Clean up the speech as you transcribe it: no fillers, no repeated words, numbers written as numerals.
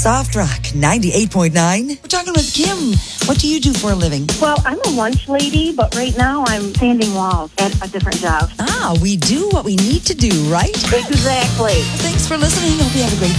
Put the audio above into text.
Soft Rock 98.9. We're talking with Kim. What do you do for a living? Well, I'm a lunch lady, but right now I'm sanding walls at a different job. We do what we need to do, right? Exactly. Thanks for listening. Hope you have a great